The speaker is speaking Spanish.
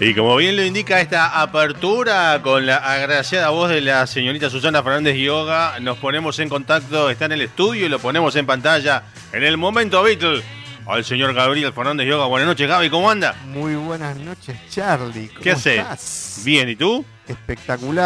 Y como bien lo indica esta apertura con la agraciada voz de la señorita Susana Fernández Quiroga, nos ponemos en contacto, está en el estudio y lo ponemos en pantalla en el momento Beatle al señor Gabriel Fernández Quiroga. Buenas noches, Gaby, ¿cómo anda? Muy buenas noches, Charlie. ¿Cómo ¿Qué haces? estás? Bien, ¿y tú? Espectacular.